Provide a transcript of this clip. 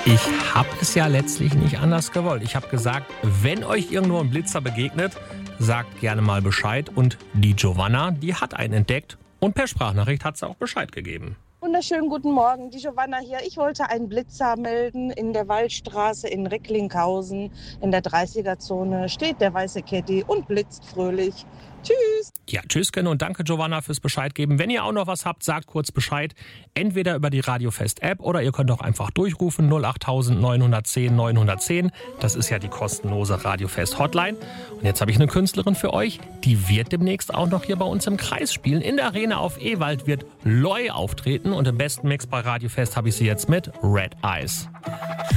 Ich habe es ja letztlich nicht anders gewollt. Ich habe gesagt, wenn euch irgendwo ein Blitzer begegnet, sagt gerne mal Bescheid. Und die Giovanna, die hat einen entdeckt. Und per Sprachnachricht hat sie auch Bescheid gegeben. Wunderschönen guten Morgen, die Giovanna hier. Ich wollte einen Blitzer melden. In der Waldstraße in Recklinghausen in der 30er-Zone steht der weiße Caddy und blitzt fröhlich. Tschüss. Ja, tschüss und danke Giovanna fürs Bescheid geben. Wenn ihr auch noch was habt, sagt kurz Bescheid. Entweder über die Radiofest-App oder ihr könnt auch einfach durchrufen 08000 910 910. Das ist ja die kostenlose Radiofest-Hotline. Und jetzt habe ich eine Künstlerin für euch, die wird demnächst auch noch hier bei uns im Kreis spielen. In der Arena auf Ewald wird Loi auftreten und im besten Mix bei Radiofest habe ich sie jetzt mit Red Eyes.